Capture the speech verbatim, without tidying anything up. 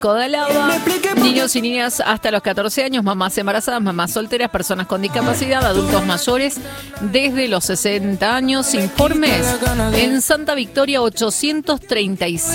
de lava, niños y niñas hasta los catorce años, mamás embarazadas, mamás solteras, personas con discapacidad, adultos mayores desde los sesenta años. Informes en Santa Victoria ochocientos treinta y cinco.